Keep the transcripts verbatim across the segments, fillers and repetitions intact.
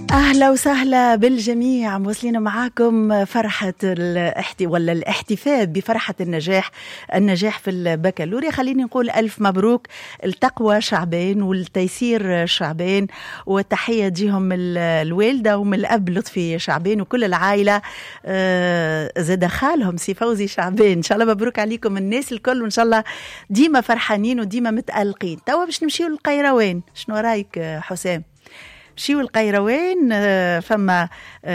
أهلا وسهلا بالجميع، موصلين معاكم فرحة الاحتي ولا الاحتفال بفرحة النجاح النجاح في البكالوريا. خليني نقول ألف مبروك التقوى شعبين والتيسير شعبين، وتحية ديهم من الوالدة ومن الأب لطفي شعبين وكل العائلة، زاد خالهم سي فوزي شعبين. إن شاء الله مبروك عليكم الناس الكل، وإن شاء الله ديما فرحانين وديما متألقين. توا باش نمشيو للقيروان، شنو رأيك حسام؟ شيو القيروان، فما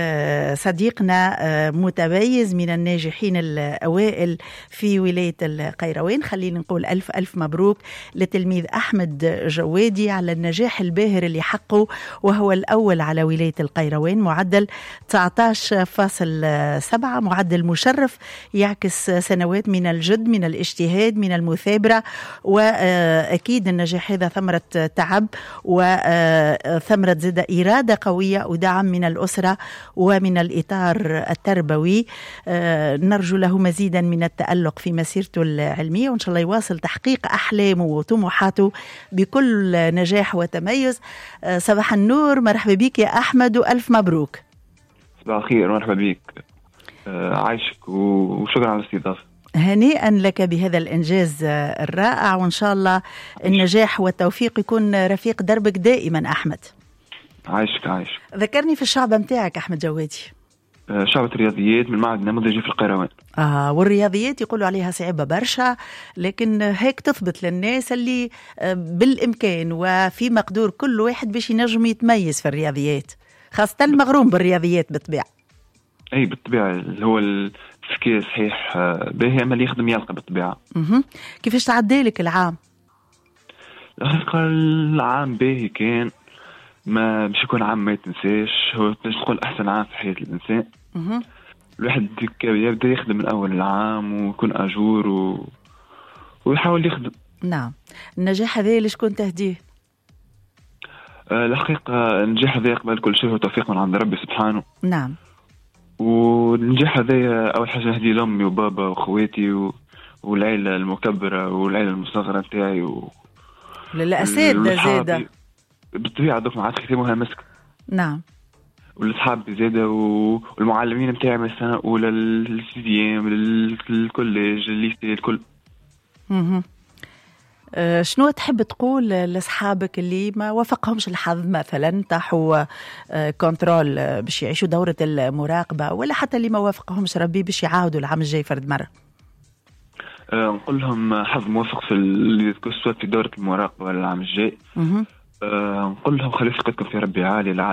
صديقنا متميز من الناجحين الأوائل في ولاية القيروان. خلينا نقول ألف ألف مبروك لتلميذ أحمد جوادي على النجاح الباهر اللي حقه، وهو الأول على ولاية القيروان، معدل تسعة عشر فاصلة سبعة، معدل مشرف يعكس سنوات من الجد، من الاجتهاد، من المثابرة، وأكيد النجاح هذا ثمرة تعب وثمرة زد إرادة قوية ودعم من الأسرة ومن الإطار التربوي. آه نرجو له مزيدا من التألق في مسيرته العلمية، وإن شاء الله يواصل تحقيق أحلامه وطموحاته بكل نجاح وتميز. آه صباح النور، مرحبا بك يا أحمد وألف مبروك. صباح الخير، مرحبا بك. آه عايشك وشكرا على الاستضافة. هنيئا لك بهذا الإنجاز الرائع، وإن شاء الله النجاح والتوفيق يكون رفيق دربك دائما أحمد. عايشك عايش. ذكرني في الشعب متاعك أحمد جوادي. آه شعبة الرياضيات من معهد نموذجي في القيروان. آه والرياضيات يقولوا عليها صعبة برشا، لكن هيك تثبت للناس اللي آه بالإمكان وفي مقدور كل واحد باش ينجم يتميز في الرياضيات، خاصة المغروم بالرياضيات بالطبيعة. أي بالطبيعة، اللي هو التفكير صحيح باهي، أما اللي يخدم يلقى بالطبيعة. مه. كيفاش تعديلك العام؟ الحقيقة العام باهي كان، ما مش يكون عام ما يتنساش، هو تقول أحسن عام في حياة الإنسان. مه. الواحد يبدأ يخدم من أول العام ويكون أجور و... ويحاول يخدم. نعم. النجاح هذا اللي شكون تهديه؟ أه الحقيقة النجاح هذا يقبل كل شيء وتوفيق من عند ربي سبحانه. نعم. والنجاح هذا أول حاجة نهدي لأمي وبابا وأخواتي و... والعيلة المكبرة والعيلة المصغرة نتاعي و... للأساتذة زادة بالطبيعة دوك معاد ختموها مسك. نعم. والأصحاب زادة والمعلمين نتاعي من السنة الأولى للسيديام للكوليج الليستي الكل. اها أه شنو تحب تقول لأصحابك اللي ما وفقهمش الحظ مثلا طاحوا أه كنترول أه باش يعيشوا دورة المراقبة، ولا حتى اللي ما وفقهمش ربي باش يعاودوا العام الجاي فرد مرة؟ أه نقول لهم حظ موفق في اللي تكسوت في دورة المراقبة العام الجاي. اها أه نقول لهم خلوا ثقتكم في ربي عالي.